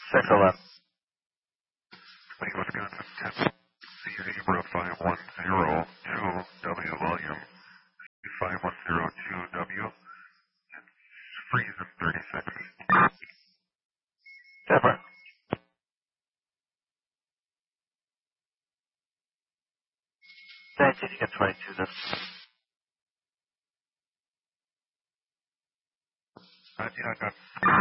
611. Lake Wisconsin 10, Zebra 5102W volume 5102W. Freeze in 30 seconds. Different. Thank you, you get 22 then. Yeah, I got